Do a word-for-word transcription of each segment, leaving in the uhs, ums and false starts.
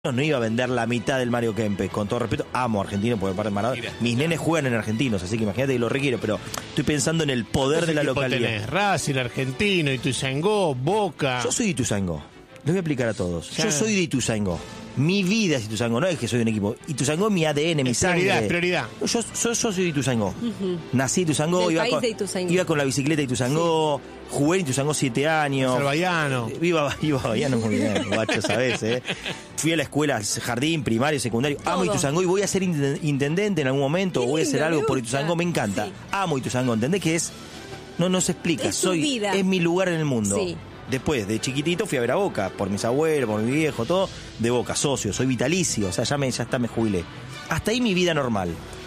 No iba a vender la mitad del Mario Kempes, con todo respeto, amo a Argentinos porque parte de Maradona. Mis nenes juegan en Argentinos, así que imagínate que lo requiero, pero estoy pensando en el poder de la localidad. Tenés Racing, Argentino, Ituzaingó, Boca. Yo soy de Ituzaingó, les voy a explicar a todos. Yo soy de Ituzaingó. Mi vida es Ituzaingó, no es que soy un equipo. Ituzaingó es mi A D N, mi sangre. Prioridad, prioridad. Yo, yo, yo soy de Ituzaingó. Uh-huh. Nací en Ituzaingó, iba con, Ituzaingó. iba con la bicicleta de Ituzaingó, sí. Jugué en Ituzaingó siete años. Salvayano. Iba, iba a Bahiano muy bien, guacho, ¿sabés? Eh? Fui a la escuela, jardín, primario, secundario. Todo. Amo Ituzaingó y voy a ser intendente en algún momento, o voy a hacer algo por Ituzaingó, me encanta. Sí. Amo Ituzaingó, ¿entendés que es? No, no se explica. Es soy, vida. Es mi lugar en el mundo. Sí. Después, de chiquitito, fui a ver a Boca, por mis abuelos, por mi viejo, todo, de Boca, socio, soy vitalicio, o sea, ya, me, ya está, me jubilé. Hasta ahí mi vida normal.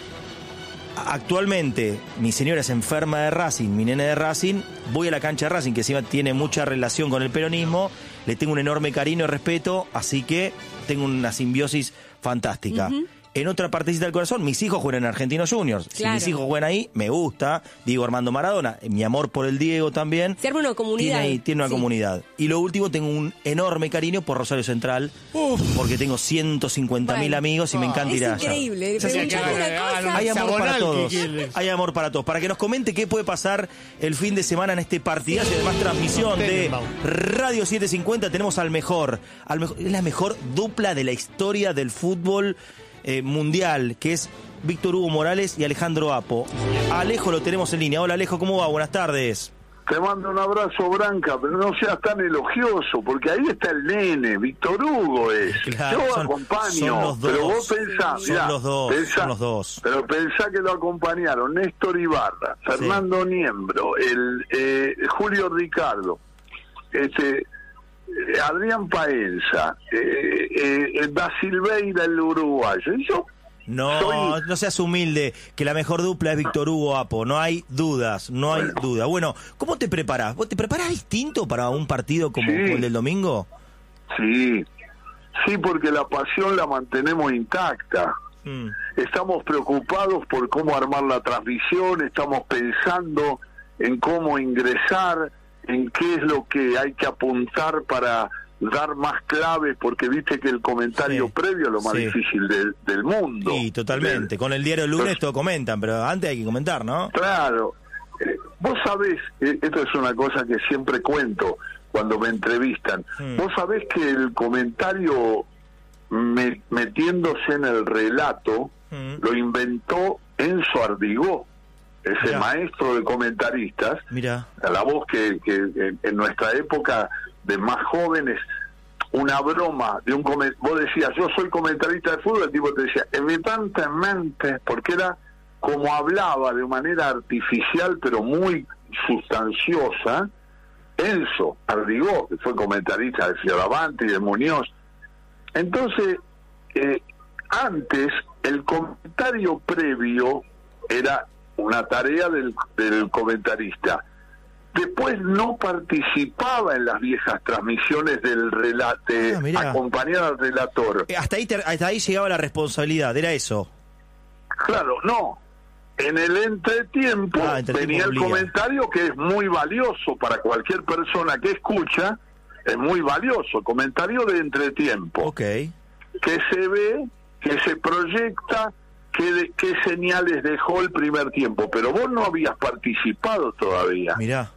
Actualmente, mi señora es enferma de Racing, mi nene de Racing, voy a la cancha de Racing, que encima tiene mucha relación con el peronismo, le tengo un enorme cariño y respeto, así que tengo una simbiosis fantástica. Uh-huh. En otra partecita del corazón, mis hijos juegan en Argentinos Juniors. Claro. Si mis hijos juegan ahí, me gusta. Diego Armando Maradona, mi amor por el Diego también. Se arma una comunidad. Tiene, tiene una sí. comunidad. Y lo último, tengo un enorme cariño por Rosario Central. Uf. Porque tengo ciento cincuenta mil bueno. amigos y oh. me encanta es ir allá. Increíble. Sí, sí, hay amor para todos. Hay amor para todos. Para que nos comente qué puede pasar el fin de semana en este partidazo. Sí. Y además transmisión de Radio setecientos cincuenta. Tenemos al mejor, al mejor. Es la mejor dupla de la historia del fútbol Eh, mundial, que es Víctor Hugo Morales y Alejandro Apo. Alejo lo tenemos en línea. Hola Alejo, ¿cómo va? Buenas tardes. Te mando un abrazo, Branca, pero no seas tan elogioso, porque ahí está el nene, Víctor Hugo es. Claro, Yo son, acompaño, son los dos, pero vos pensás, son mirá, los dos, pensá, son los dos. Pero pensá que lo acompañaron Néstor Ibarra, Fernando sí. Niembro, el eh, Julio Ricardo, este Adrián Paenza, eh, eh, Da Silveira, el uruguayo. Y yo no, soy... no seas humilde, que la mejor dupla es Víctor Hugo Apo, no hay dudas, no hay bueno. duda. Bueno, ¿cómo te preparás? ¿Vos te preparás distinto para un partido como sí. el del domingo? Sí, sí, porque la pasión la mantenemos intacta. Mm. Estamos preocupados por cómo armar la transmisión, estamos pensando en cómo ingresar, en qué es lo que hay que apuntar para dar más claves, porque viste que el comentario sí, previo es lo más sí. difícil del, del mundo. Sí, totalmente. Del... Con el diario El Lunes Entonces, todo comentan, pero antes hay que comentar, ¿no? Claro. Eh, vos sabés, eh, esto es una cosa que siempre cuento cuando me entrevistan, hmm. vos sabés que el comentario me, metiéndose en el relato hmm. lo inventó Enzo Ardigó, ese Mirá. maestro de comentaristas, Mirá. a la voz que, que en nuestra época de más jóvenes, una broma de un coment- vos decías, yo soy comentarista de fútbol, el tipo te decía, evidentemente, porque era como hablaba de manera artificial, pero muy sustanciosa, Enzo Ardigó, que fue comentarista de Fioravanti y de Muñoz. Entonces, eh, antes, el comentario previo era una tarea del, del comentarista. Después no participaba en las viejas transmisiones del relate, ah, acompañar al relator. Hasta ahí, te, hasta ahí llegaba la responsabilidad, ¿era eso? Claro, no. En el entretiempo ah, venía el obliga. comentario, que es muy valioso para cualquier persona que escucha, es muy valioso, comentario de entretiempo. Ok. Que se ve, que se proyecta, qué, qué señales dejó el primer tiempo, pero vos no habías participado todavía. Mirá.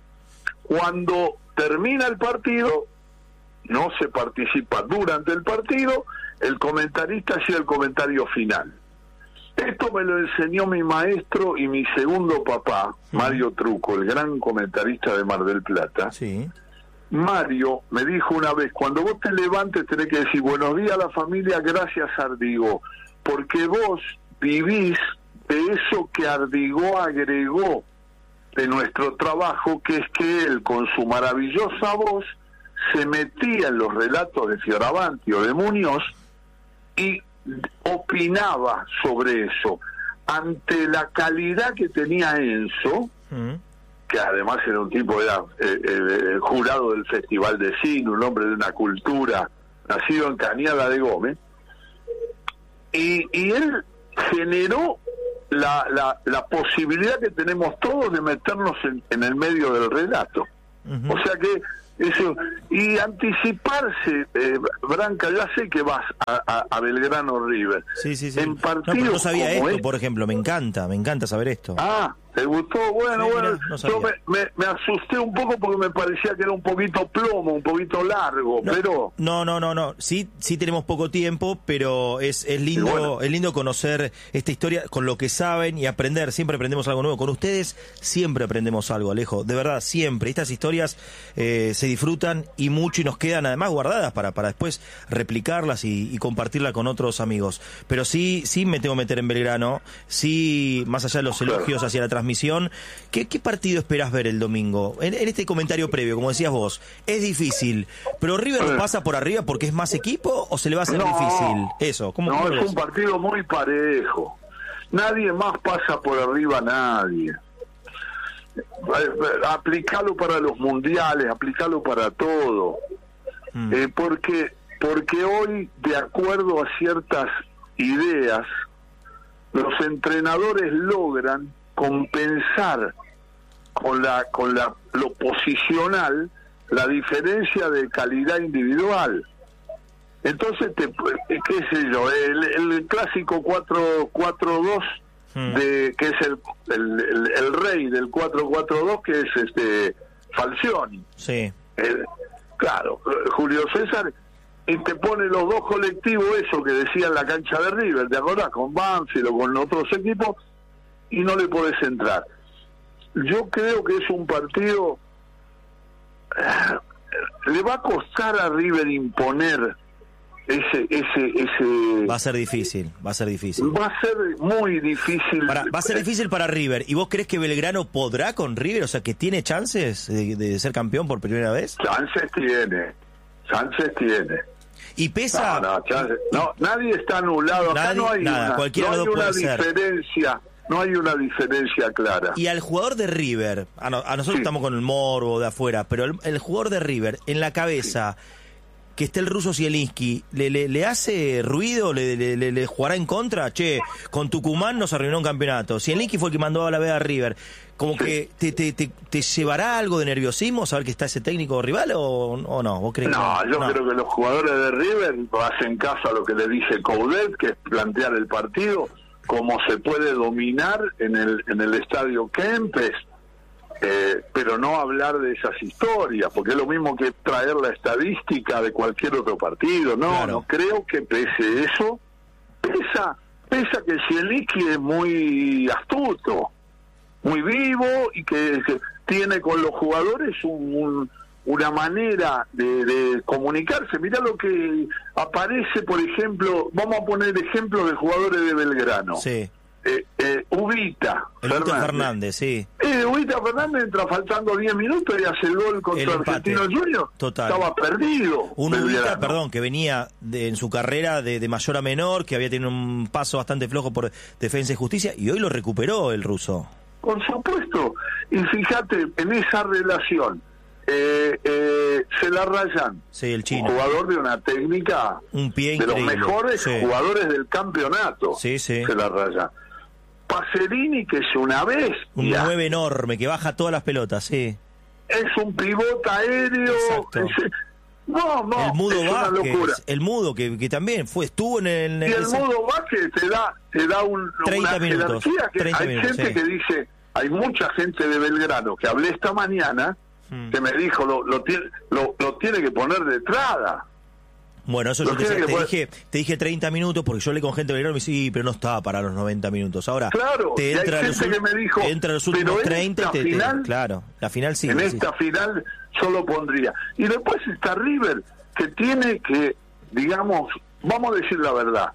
Cuando termina el partido, no se participa durante el partido, el comentarista hacía el comentario final. Esto me lo enseñó mi maestro y mi segundo papá, sí. Mario Truco, el gran comentarista de Mar del Plata. Sí. Mario me dijo una vez, cuando vos te levantes tenés que decir, buenos días a la familia, gracias Ardigó, porque vos vivís de eso que Ardigó agregó de nuestro trabajo, que es que él con su maravillosa voz se metía en los relatos de Fioravanti o de Muñoz y opinaba sobre eso. Ante la calidad que tenía Enzo, mm. que además era un tipo, era eh, eh, jurado del Festival de Cine, un hombre de una cultura, nacido en Cañada de Gómez, y, y él generó La, la, la posibilidad que tenemos todos de meternos en, en el medio del relato. Uh-huh. O sea que Eso, y anticiparse, eh, Branca, ya sé que vas a, a, a Belgrano River. Sí, sí, sí. En no, partidos pero no sabía esto, este, por ejemplo, me encanta, me encanta saber esto. Ah, ¿te gustó? Bueno, sí, bueno, mirá, no yo me, me, me asusté un poco porque me parecía que era un poquito plomo, un poquito largo, no, pero... No, no, no, no, sí, sí tenemos poco tiempo, pero es, es lindo, bueno. es lindo conocer esta historia con lo que saben y aprender, siempre aprendemos algo nuevo. Con ustedes siempre aprendemos algo, Alejo, de verdad, siempre. Estas historias eh, se disfrutan y mucho y nos quedan además guardadas para, para después replicarlas y, y compartirlas con otros amigos. Pero sí, sí me tengo que meter en Belgrano, sí, más allá de los elogios hacia la transmisión, ¿qué, qué partido esperás ver el domingo? En, en este comentario previo, como decías vos, es difícil, pero River nos pasa por arriba porque es más equipo o se le va a hacer no, difícil? Eso, ¿cómo No, ¿cómo es un partido muy parejo. Nadie más pasa por arriba a nadie. Aplicalo para los mundiales, aplicalo para todo. Mm. Eh, porque, porque hoy, de acuerdo a ciertas ideas, los entrenadores logran compensar con la con la lo posicional la diferencia de calidad individual. Entonces, te, qué sé yo, el, el clásico cuatro cuatro dos, hmm. de que es el, el, el, el rey del cuatro cuatro dos, que es este Falcioni. Sí. El, claro, Julio César, y te pone los dos colectivos, eso que decía en la cancha de River, ¿te acordás? Con Banfield o con otros equipos, y no le podés entrar. Yo creo que es un partido, eh, le va a costar a River imponer ese ese ese va a ser difícil, va a ser difícil. Va a ser muy difícil. Para, va a ser difícil para River. ¿Y vos crees que Belgrano podrá con River? O sea, que tiene chances de, de ser campeón por primera vez. Chances tiene, chances tiene. Y pesa. No, no, chances, no nadie está anulado. Acá nadie, no hay nada, una, cualquiera no hay puede una ser. diferencia. No hay una diferencia clara. Y al jugador de River, a, no, a nosotros sí. estamos con el morbo de afuera, pero el, el jugador de River, en la cabeza, sí. que esté el ruso Zielinski, ¿le, le, le hace ruido? ¿Le, le, le, ¿Le jugará en contra? Che, con Tucumán nos arruinó un campeonato. Zielinski fue el que mandó a la veda a River. ¿Como sí. que te, te, te, te llevará algo de nerviosismo saber que está ese técnico rival o, o no? ¿Vos crees no, que yo no? creo que los jugadores de River hacen caso a lo que le dice Coudet, que es plantear el partido como se puede dominar en el en el estadio Kempes, eh, pero no hablar de esas historias, porque es lo mismo que traer la estadística de cualquier otro partido. No, claro. no creo que pese eso, pesa, pesa que Zielinski es muy astuto, muy vivo y que, que tiene con los jugadores un, un una manera de, de comunicarse. Mirá lo que aparece, por ejemplo, vamos a poner ejemplo de jugadores de Belgrano. Sí. Eh, eh, Ubita el Fernández. Fernández, sí. Eh, Ubita Fernández entra faltando diez minutos y hace el gol contra el Argentino Junior. Total. Estaba perdido. Un Ubita, perdón, que venía de, en su carrera de, de mayor a menor, que había tenido un paso bastante flojo por Defensa y Justicia, y hoy lo recuperó el ruso. Por supuesto. Y fíjate, en esa relación, Eh, eh, se la rayan. Sí, el chino. Un jugador de una técnica un pie de increíble. los mejores sí. jugadores del campeonato. Sí, sí. Se la rayan. Pacerini, que es una vez un nueve enorme que baja todas las pelotas, sí. Es un pivote aéreo. Es, no, no. El Mudo es Vázquez, una locura. El Mudo que, que también fue estuvo en el. En y el ese... Mudo Vázquez te da te da un, treinta una minutos. Que treinta hay minutos, gente sí. que dice, hay mucha gente de Belgrano que hablé esta mañana. Hmm. que me dijo lo, lo, tiene, lo, lo tiene que poner de entrada. Bueno, eso lo yo te, te, poner... dije, te dije treinta minutos porque yo hablé con gente de Belgrano y me dice, sí, pero no está para los noventa minutos. Ahora, claro, te entra hay los, gente que me dijo, te entra los últimos treinta, te, final, te, claro, la final sí. En sí. esta final yo lo pondría. Y después está River, que tiene que, digamos, vamos a decir la verdad,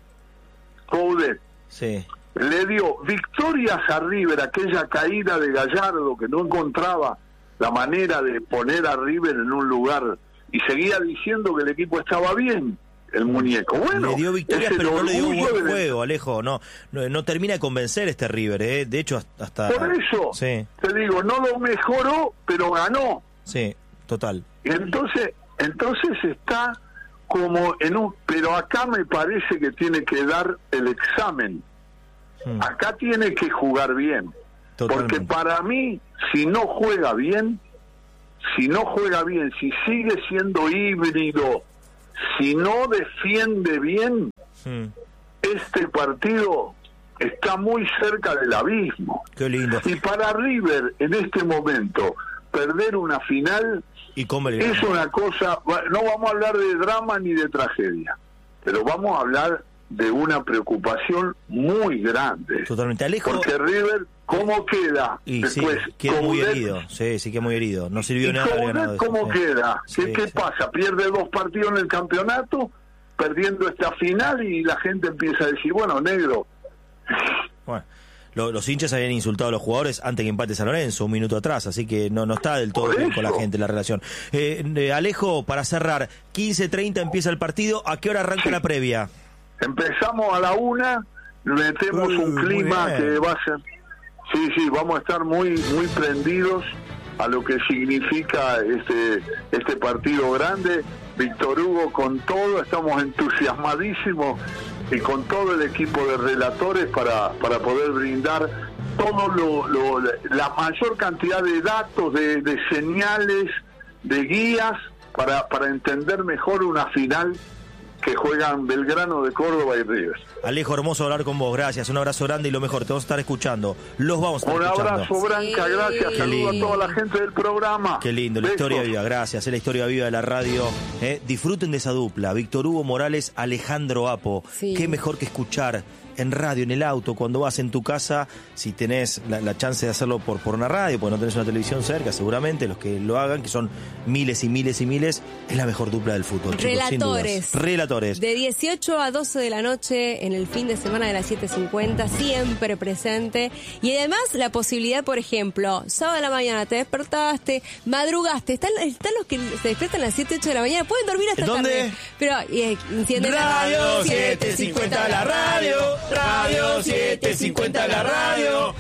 Coudet sí. le dio victorias a River, aquella caída de Gallardo que no encontraba la manera de poner a River en un lugar y seguía diciendo que el equipo estaba bien, el muñeco. Bueno, le dio victorias, pero no le dio un buen juego, Alejo. No, no, no termina de convencer este River, ¿eh? De hecho, hasta... Por eso, sí. te digo, no lo mejoró, pero ganó. Sí, total. Y entonces, entonces está como en un... Pero acá me parece que tiene que dar el examen. Hmm. Acá tiene que jugar bien. Totalmente. Porque para mí, si no juega bien, si no juega bien, si sigue siendo híbrido, si no defiende bien, hmm. este partido está muy cerca del abismo. Qué lindo. Y para River, en este momento, perder una final ¿Y cómo le es una cosa, no vamos a hablar de drama ni de tragedia, pero vamos a hablar de una preocupación muy grande. Totalmente. Alejo. Porque River, ¿cómo queda? Y después, sí, queda muy herido. Sí, sí, queda muy herido. No sirvió nada. Coudet, ¿cómo eso, queda? Sí, ¿Qué, qué sí. pasa? Pierde dos partidos en el campeonato, perdiendo esta final, y la gente empieza a decir, bueno, negro. Bueno, lo, los hinchas habían insultado a los jugadores antes que empate San Lorenzo, un minuto atrás, así que no, no está del todo Por bien eso. con la gente la relación. Eh, eh, Alejo, para cerrar, quince treinta empieza el partido. ¿A qué hora arranca Sí. la previa? Empezamos a la una, metemos Uy, un clima muy bien. que va a ser... Sí, sí, vamos a estar muy muy prendidos a lo que significa este este partido grande. Víctor Hugo con todo, estamos entusiasmadísimos, y con todo el equipo de relatores para, para poder brindar todo lo, lo la mayor cantidad de datos, de, de señales, de guías para, para entender mejor una final que juegan Belgrano de Córdoba y River. Alejo, hermoso hablar con vos, gracias, un abrazo grande y lo mejor, te vamos a estar escuchando, los vamos a estar Un escuchando. abrazo, Branca, Sí. gracias, Qué saludo a lindo. toda la gente del programa. Qué lindo, la Besos. historia viva, gracias, es la historia viva de la radio. Eh, disfruten de esa dupla, Víctor Hugo Morales, Alejandro Apo. Sí. Qué mejor que escuchar en radio, en el auto, cuando vas en tu casa, si tenés la, la chance de hacerlo por, por una radio, porque no tenés una televisión cerca, seguramente los que lo hagan, que son miles y miles y miles, es la mejor dupla del fútbol, chicos, sin dudas. Relatores. Relatores. De dieciocho a doce de la noche en el fin de semana de las siete cincuenta, siempre presente. Y además la posibilidad, por ejemplo, sábado de la mañana te despertaste, madrugaste, están, están los que se despiertan a las siete, ocho de la mañana, pueden dormir hasta ¿Dónde? tarde. Pero eh, encienden la Radio radio, setecientos cincuenta la radio, Radio setecientos cincuenta la radio.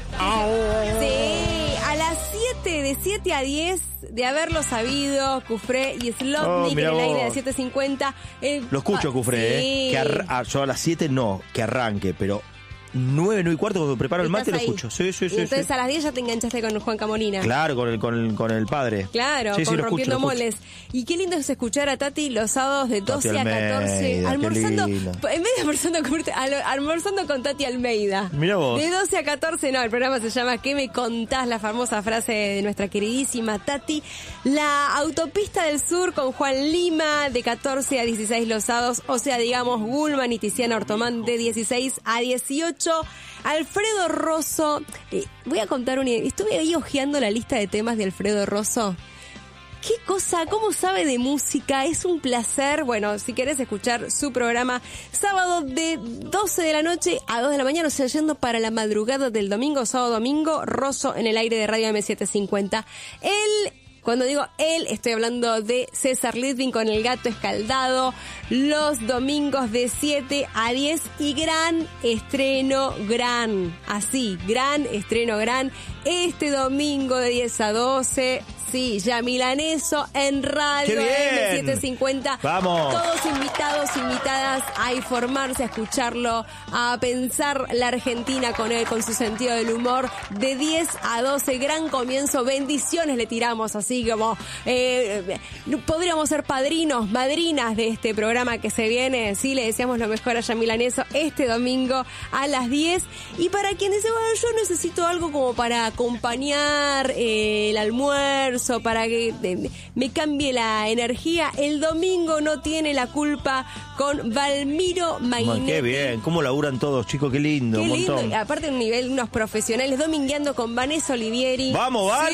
Sí, a las siete, de siete a diez, de haberlo sabido, Cufré y Oh, Slotnik mirá en el aire vos. de siete cincuenta. Eh, Lo escucho, ah, Cufré, sí. ¿eh? Que arra- ah, yo a las siete no, que arranque, pero nueve, nueve y cuarto, cuando me preparo el Estás mate, lo ahí. escucho. Sí, sí, Y sí. entonces sí. a las diez ya te enganchaste con Juan Camolina. Claro, con el, con el, con el padre. Claro, Sí, sí, con lo escucho, Rompiendo lo escucho. Moles. Y qué lindo es escuchar a Tati los sábados de Tati doce a catorce, Almeida, qué almorzando, lindo. en vez de almorzando con, al- almorzando con Tati Almeida. Mirá vos. De doce a catorce, no, el programa se llama ¿Qué me contás? La famosa frase de nuestra queridísima Tati. La autopista del sur con Juan Lima de catorce a dieciséis los sábados, o sea, digamos, Gulman y Tiziana Ortomán de dieciséis a dieciocho. Alfredo Rosso, eh, voy a contar una... Estuve ahí hojeando la lista de temas de Alfredo Rosso. Qué cosa, cómo sabe de música, es un placer. Bueno, si querés escuchar su programa, sábado de doce de la noche a dos de la mañana, o sea, yendo para la madrugada del domingo, sábado domingo, Rosso en el aire de Radio M setecientos cincuenta. Él... Cuando digo él, estoy hablando de César Litvin con El Gato Escaldado, los domingos de siete a diez, y gran estreno, gran, así, gran estreno, gran, este domingo de diez a doce, sí, ya Milaneso en Radio ¡Qué bien! M setecientos cincuenta. ¡Vamos! Todos invitados, invitadas a informarse, a escucharlo, a pensar la Argentina con él, con su sentido del humor, de diez a doce, gran comienzo, bendiciones le tiramos, así como eh, podríamos ser padrinos, madrinas de este programa que se viene, sí, le deseamos lo mejor a Yamilaneso este domingo a las diez, y para quienes dicen, bueno, yo necesito algo como para acompañar eh, el almuerzo, para que eh, me cambie la energía, el domingo no tiene la culpa con Valmiro Mainetti. Qué bien, cómo laburan todos, chicos, qué lindo, Qué un lindo, montón. y aparte de un nivel, unos profesionales, domingueando con Vanessa Olivieri. ¡Vamos, Vane! Sí,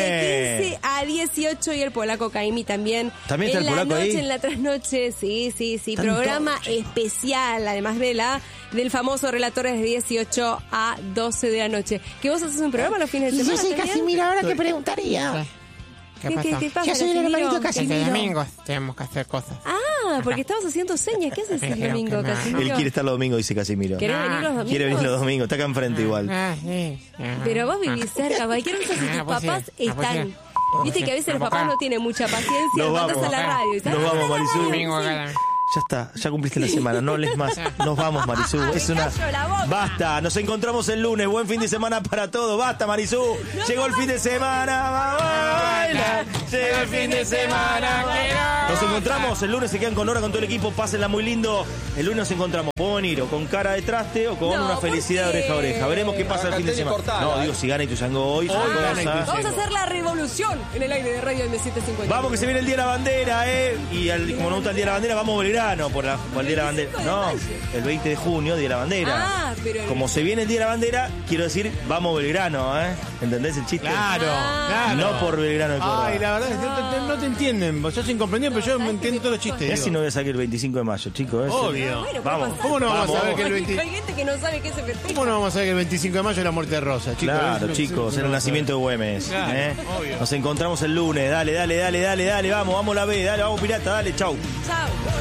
de quince a dieciocho, y el polaco Caimi también. ¿También está en el la polaco noche, ahí? en la trasnoche, sí, sí, sí. Están Programa todos. especial, además de la del famoso Relatores de dieciocho a doce de la noche. ¿Que vos haces un programa los fines de Y yo semana soy también? Casimiro, ahora te preguntaría. ¿Qué ¿Qué, pasa? qué, qué pasa, Yo soy el Casimiro? hermanito El Casimiro. de domingo tenemos que hacer cosas. Ah, porque estabas haciendo señas. ¿Qué haces el Dijeron domingo, que me- Casimiro? Él quiere estar los domingos, dice Casimiro. ¿Querés Ah, venir los domingos? Quiere venir los domingos, está acá enfrente igual. Ah, sí. ah, Pero vos ah. vivís cerca, cualquier cosa, si Ah, tus pues sí, papás ah, pues están... sí. Viste que a veces los papás no tienen mucha paciencia, Nos mandas vamos. a la radio. y Nos vamos, Marisol. Domingo acá también. Ya está, ya cumpliste la semana, no les más. Nos vamos, Marisú. Es una. Basta, nos encontramos el lunes. Buen fin de semana para todos. Basta, Marisú. No, Llegó el fin de semana. Vamos a bailar. Llegó el fin de semana. Nos encontramos el lunes. Se quedan con Nora, con todo el equipo. Pásenla muy lindo. El lunes nos encontramos. Puedo venir o con cara de traste o con no, una felicidad de oreja a oreja. Veremos qué pasa el fin de semana. No, digo, si gana Ituzaingó hoy. Ah, vamos a hacer la revolución en el aire de Radio M setecientos cincuenta. Vamos, que se viene el Día de la Bandera, ¿eh? Y al, como nos gusta el Día de la Bandera, vamos a Belgrano por, la, por el Día de la Bandera. No, el veinte de junio, Día de la Bandera. Ah, pero como se viene el Día de la Bandera, quiero decir, vamos Belgrano, ¿eh? ¿Entendés el chiste? Claro, ah, claro. No por Belgrano de Córdoba. Ay, la verdad es que no te, no te entienden. Vos sos incomprendido, pero yo me entiendo todos los chistes. Ya si no voy a salir el veinticinco de mayo, chicos. ¿eh? Obvio. Bueno, vamos. ¿Cómo no vamos, vamos a saber que el veinticinco? Hay gente que no sabe qué se festeja. ¿Cómo no vamos a saber que el veinticinco de mayo es la muerte de Rosa, chicos? Claro, es, chicos, en el nacimiento de Güemes. Claro, ¿eh? obvio. Nos encontramos el lunes. Dale, dale, dale, dale, dale. Vamos, vamos la B. Dale, vamos Pirata. Dale, chau. Chau.